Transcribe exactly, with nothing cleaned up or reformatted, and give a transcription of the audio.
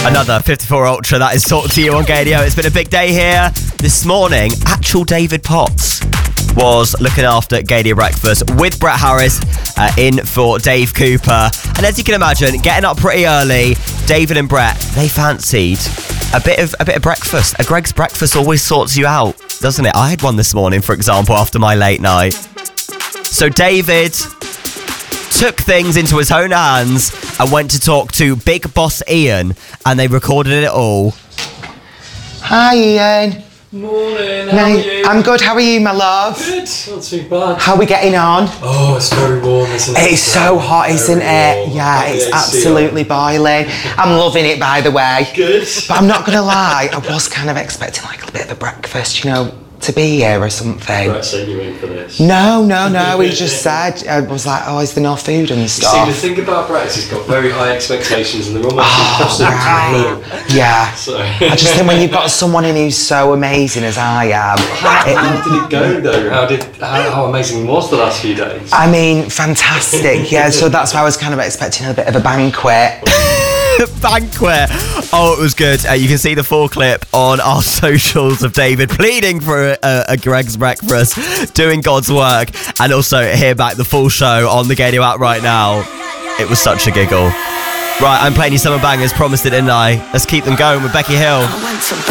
Another fifty-four Ultra that is talked to you on Gadio. It's been a big day here. This morning, actual David Potts was looking after Gadio Breakfast with Brett Harris uh, in for Dave Cooper. And as you can imagine, getting up pretty early, David and Brett, they fancied a bit of a bit of breakfast. A Greg's breakfast always sorts you out, doesn't it? I had one this morning, for example, after my late night. So David took things into his own hands and went to talk to Big Boss Ian, and they recorded it all. Hi, Ian. Morning, how are you? I'm good, how are you, my love? Good, not too bad. How are we getting on? Oh, it's very warm, isn't it? It's so hot, isn't it? Warm. Yeah, it's absolutely boiling. I'm loving it, by the way. Good. But I'm not going to lie, I was kind of expecting like a bit of a breakfast, you know, to be here or something. Right, sent you in for this. No, no, no, he just said, I was like, oh, is there no food and stuff? See, the thing about Brett is he's got very high expectations and they're almost Oh, impossible right. to meet. Yeah. So. I just think when you've got someone in who's so amazing as I am. How did it go though? How did how, how amazing was the last few days? I mean, fantastic. Yeah, so that's why I was kind of expecting a bit of a banquet. Banquet. Oh, it was good. Uh, you can see the full clip on our socials of David pleading for a, a, a Greg's breakfast, doing God's work, and also hear back the full show on the Gadio app right now. It was such a giggle. Right, I'm playing you summer bangers, promised it, didn't I? Let's keep them going with Becky Hill.